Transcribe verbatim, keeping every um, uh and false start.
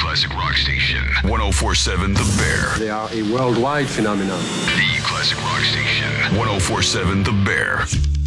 classic rock station. one oh four point seven The Bear. They are a worldwide phenomenon. The classic rock station. one oh four point seven The Bear.